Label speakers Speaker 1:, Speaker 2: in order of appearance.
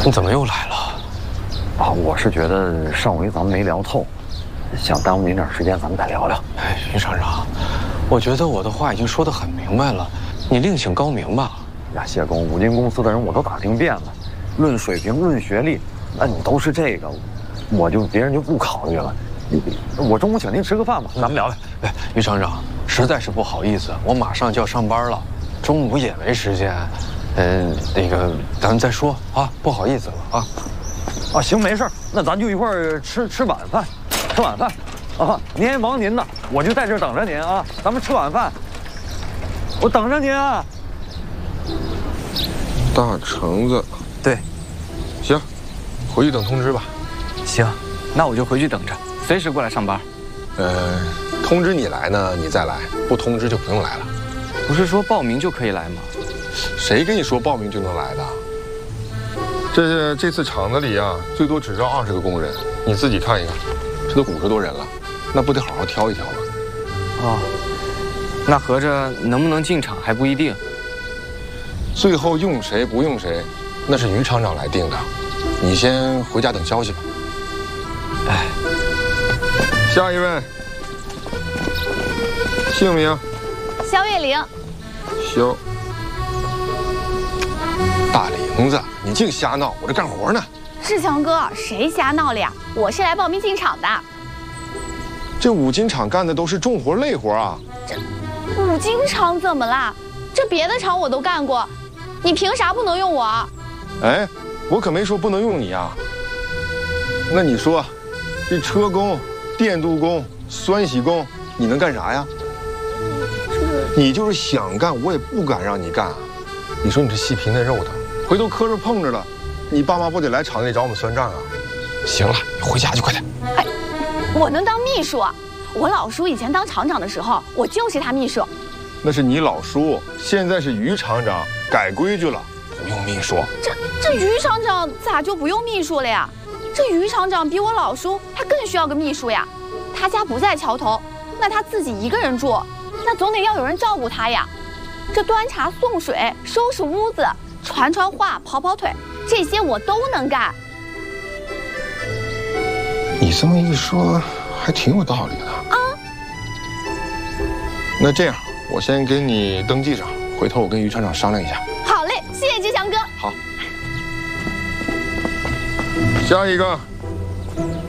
Speaker 1: 你怎么又来了？
Speaker 2: 啊，我是觉得上回咱们没聊透，想耽误您点时间，咱们再聊聊。
Speaker 1: 哎，于厂长，我觉得我的话已经说得很明白了，你另请高明吧。
Speaker 2: 呀，谢公，五金公司的人我都打听遍了，论水平、论学历，那你都是这个，别人就不考虑了。我中午请您吃个饭吧，咱们聊聊。
Speaker 1: 哎，于厂长，实在是不好意思，我马上就要上班了，中午也没时间。那个咱们再说啊，不好意思了啊。
Speaker 2: 啊，行，没事，那咱就一块儿吃晚饭，吃晚饭。啊，您也忙您的，我就在这儿等着您啊，咱们吃晚饭，我等着您啊。
Speaker 3: 大橙子，
Speaker 4: 对，
Speaker 3: 行，回去等通知吧。
Speaker 4: 行，那我就回去等着，随时过来上班。
Speaker 3: 通知你来呢，你再来；不通知就不用来了。
Speaker 4: 不是说报名就可以来吗？
Speaker 3: 谁跟你说报名就能来的？这次厂子里啊，最多只招20个工人，你自己看一看，这都50多人了，那不得好好挑一挑吗？
Speaker 4: 哦，那合着能不能进厂还不一定。
Speaker 3: 最后用谁不用谁，那是于厂长来定的。你先回家等消息吧。
Speaker 4: 哎，
Speaker 3: 下一位，姓名？
Speaker 5: 肖月玲。
Speaker 3: 肖。大玲子，你净瞎闹！我这干活呢。
Speaker 5: 志强哥，谁瞎闹了呀？我是来报名进厂的。
Speaker 3: 这五金厂干的都是重活累活啊。
Speaker 5: 这五金厂怎么啦？这别的厂我都干过，你凭啥不能用我？
Speaker 3: 哎，我可没说不能用你啊。那你说，这车工、电镀工、酸洗工，你能干啥呀？你就是想干，我也不敢让你干啊。你说你这细皮嫩肉的，回头磕着碰着了，你爸妈不得来厂子里找我们算账啊？行了，你回家去，快点。
Speaker 5: 哎，我能当秘书啊？我老叔以前当厂长的时候，我就是他秘书。
Speaker 3: 那是你老叔，现在是于厂长，改规矩了，不用秘书。
Speaker 5: 这于厂长咋就不用秘书了呀？这于厂长比我老叔还更需要个秘书呀。他家不在桥头，那他自己一个人住，那总得要有人照顾他呀。这端茶送水、收拾屋子、传话、跑腿，这些我都能干。
Speaker 3: 你这么一说，还挺有道理的啊。那这样，我先给你登记上，回头我跟于厂长商量一下。
Speaker 5: 好嘞，谢谢志强哥。
Speaker 3: 好。下一个